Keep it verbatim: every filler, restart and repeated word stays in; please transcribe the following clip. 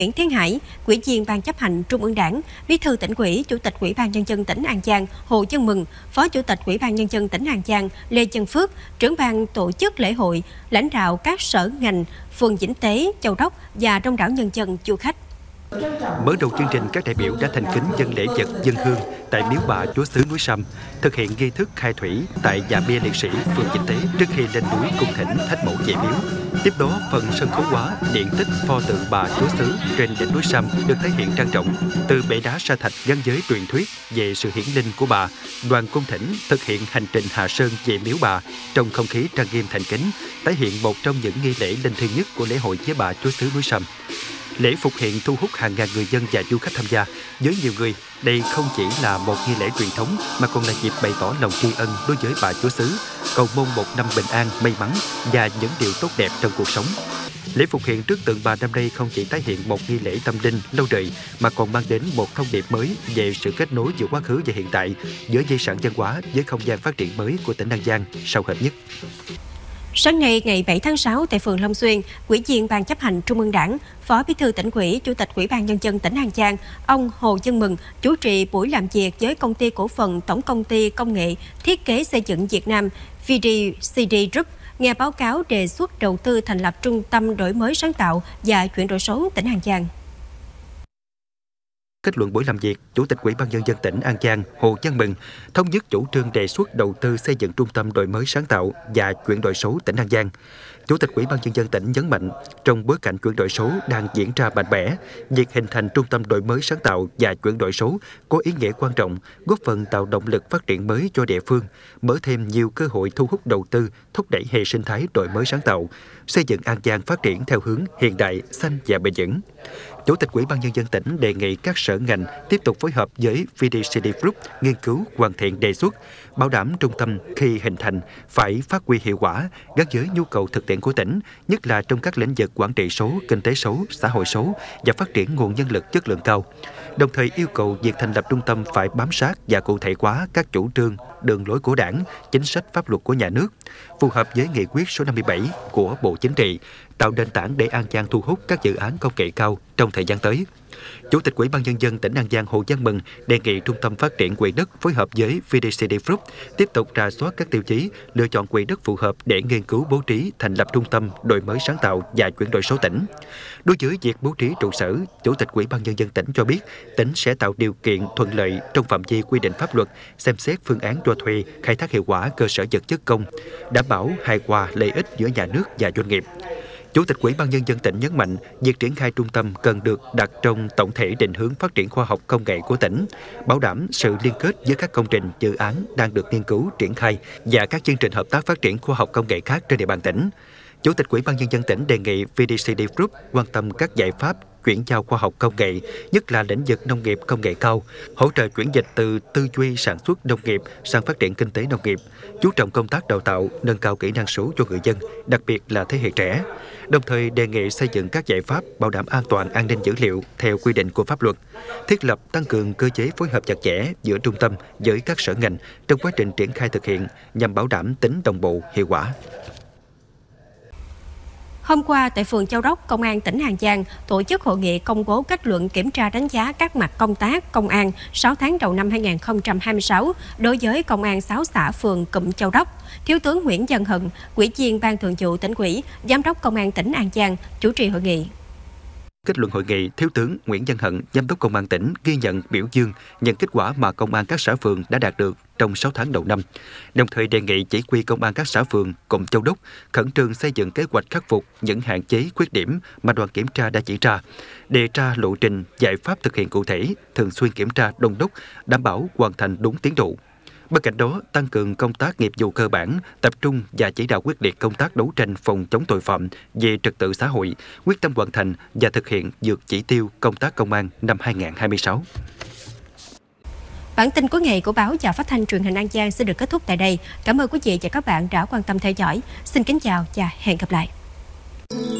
Nguyễn Thiên Hải, Ủy viên Ban chấp hành Trung ương Đảng, Bí thư Tỉnh ủy, Chủ tịch Ủy ban Nhân dân tỉnh An Giang Hồ Văn Mừng, Phó Chủ tịch Ủy ban Nhân dân tỉnh An Giang Lê Văn Phước, trưởng ban tổ chức lễ hội, lãnh đạo các sở ngành, phường Vĩnh Tế, Châu Đốc và đông đảo nhân dân du khách. Mở đầu chương trình, các đại biểu đã thành kính dâng lễ vật dâng hương tại miếu bà Chúa xứ núi Sam, thực hiện nghi thức khai thủy tại nhà bia liệt sĩ phường Vĩnh Tế trước khi lên núi cung thỉnh thánh mẫu về miếu. Tiếp đó, phần sân khấu hóa điện tích pho tượng bà Chúa xứ trên đỉnh núi Sam được thể hiện trang trọng. Từ bệ đá sa thạch gắn với truyền thuyết về sự hiển linh của bà, đoàn cung thỉnh thực hiện hành trình hạ sơn về miếu bà trong không khí trang nghiêm thành kính, thể hiện một trong những nghi lễ linh thiêng nhất của lễ hội với bà Chúa xứ núi Sam. Lễ phục hiện thu hút hàng ngàn người dân và du khách tham gia. Với nhiều người, đây không chỉ là một nghi lễ truyền thống mà còn là dịp bày tỏ lòng tri ân đối với bà Chúa xứ, cầu mong một năm bình an, may mắn và những điều tốt đẹp trong cuộc sống. Lễ phục hiện trước tượng bà năm nay không chỉ tái hiện một nghi lễ tâm linh lâu đời mà còn mang đến một thông điệp mới về sự kết nối giữa quá khứ và hiện tại, giữa di sản văn hóa với không gian phát triển mới của tỉnh An Giang sau hợp nhất. Sáng nay, ngày bảy tháng sáu, tại phường Long Xuyên, Ủy viên Ban chấp hành Trung ương Đảng, Phó Bí thư Tỉnh ủy, Chủ tịch Ủy ban Nhân dân tỉnh An Giang, ông Hồ Văn Mừng chủ trì buổi làm việc với Công ty Cổ phần Tổng công ty Công nghệ Thiết kế Xây dựng Việt Nam vê đê xê đê Group, nghe báo cáo đề xuất đầu tư thành lập Trung tâm Đổi mới sáng tạo và chuyển đổi số tỉnh An Giang. Kết luận buổi làm việc, Chủ tịch Ủy ban Nhân dân tỉnh An Giang Hồ Văn Mừng thống nhất chủ trương đề xuất đầu tư xây dựng Trung tâm Đổi mới sáng tạo và chuyển đổi số tỉnh An Giang. Chủ tịch Ủy ban Nhân dân tỉnh nhấn mạnh, trong bối cảnh chuyển đổi số đang diễn ra mạnh mẽ, việc hình thành Trung tâm Đổi mới sáng tạo và chuyển đổi số có ý nghĩa quan trọng, góp phần tạo động lực phát triển mới cho địa phương, mở thêm nhiều cơ hội thu hút đầu tư, thúc đẩy hệ sinh thái đổi mới sáng tạo, xây dựng An Giang phát triển theo hướng hiện đại, xanh và bền vững. Chủ tịch Ủy ban Nhân dân tỉnh đề nghị các sở ngành tiếp tục phối hợp với vê đê xê đê Group nghiên cứu hoàn thiện đề xuất, bảo đảm trung tâm khi hình thành phải phát huy hiệu quả, gắn với nhu cầu thực tiễn của tỉnh, nhất là trong các lĩnh vực quản trị số, kinh tế số, xã hội số và phát triển nguồn nhân lực chất lượng cao. Đồng thời yêu cầu việc thành lập trung tâm phải bám sát và cụ thể hóa các chủ trương, đường lối của Đảng, chính sách pháp luật của nhà nước, phù hợp với nghị quyết số năm mươi bảy của Bộ Chính trị, tạo nền tảng để An Giang thu hút các dự án công nghệ cao trong thời gian tới. Chủ tịch Ủy ban Nhân dân tỉnh An Giang Hồ Văn Mừng đề nghị Trung tâm Phát triển Quỹ đất phối hợp với vê đê xê đê Group tiếp tục rà soát các tiêu chí, lựa chọn quỹ đất phù hợp để nghiên cứu bố trí thành lập Trung tâm Đổi mới sáng tạo và chuyển đổi số tỉnh. Đối với việc bố trí trụ sở, Chủ tịch Ủy ban Nhân dân tỉnh cho biết tỉnh sẽ tạo điều kiện thuận lợi trong phạm vi quy định pháp luật, xem xét phương án cho thuê, khai thác hiệu quả cơ sở vật chất công, đảm bảo hài hòa lợi ích giữa nhà nước và doanh nghiệp. Chủ tịch Ủy ban Nhân dân tỉnh nhấn mạnh, việc triển khai trung tâm cần được đặt trong tổng thể định hướng phát triển khoa học công nghệ của tỉnh, bảo đảm sự liên kết với các công trình, dự án đang được nghiên cứu, triển khai và các chương trình hợp tác phát triển khoa học công nghệ khác trên địa bàn tỉnh. Chủ tịch Ủy ban Nhân dân tỉnh đề nghị vê đê xê đê Group quan tâm các giải pháp chuyển giao khoa học công nghệ, nhất là lĩnh vực nông nghiệp công nghệ cao, hỗ trợ chuyển dịch từ tư duy sản xuất nông nghiệp sang phát triển kinh tế nông nghiệp, chú trọng công tác đào tạo, nâng cao kỹ năng số cho người dân, đặc biệt là thế hệ trẻ. Đồng thời đề nghị xây dựng các giải pháp bảo đảm an toàn an ninh dữ liệu theo quy định của pháp luật, thiết lập tăng cường cơ chế phối hợp chặt chẽ giữa trung tâm với các sở ngành trong quá trình triển khai thực hiện nhằm bảo đảm tính đồng bộ, hiệu quả. Hôm qua, tại phường Châu Đốc, Công an tỉnh An Giang tổ chức hội nghị công bố kết luận kiểm tra đánh giá các mặt công tác công an sáu tháng đầu năm hai nghìn không trăm hai mươi sáu đối với công an sáu xã phường cụm Châu Đốc. Thiếu tướng Nguyễn Văn Hận, Ủy viên Ban Thường vụ Tỉnh ủy, Giám đốc Công an tỉnh An Giang chủ trì hội nghị. Kết luận hội nghị, Thiếu tướng Nguyễn Văn Hận, Giám đốc Công an tỉnh ghi nhận, biểu dương những kết quả mà công an các xã phường đã đạt được trong sáu tháng đầu năm, đồng thời đề nghị chỉ huy công an các xã phường cụm Châu Đốc khẩn trương xây dựng kế hoạch khắc phục những hạn chế, khuyết điểm mà đoàn kiểm tra đã chỉ ra, đề ra lộ trình, giải pháp thực hiện cụ thể, thường xuyên kiểm tra đôn đốc, đảm bảo hoàn thành đúng tiến độ. Bên cạnh đó, tăng cường công tác nghiệp vụ cơ bản, tập trung và chỉ đạo quyết liệt công tác đấu tranh phòng chống tội phạm về trật tự xã hội, quyết tâm hoàn thành và thực hiện vượt chỉ tiêu công tác công an năm hai nghìn không trăm hai mươi sáu. Bản tin cuối ngày của báo và phát thanh truyền hình An Giang xin được kết thúc tại đây. Cảm ơn quý vị và các bạn đã quan tâm theo dõi. Xin kính chào và hẹn gặp lại.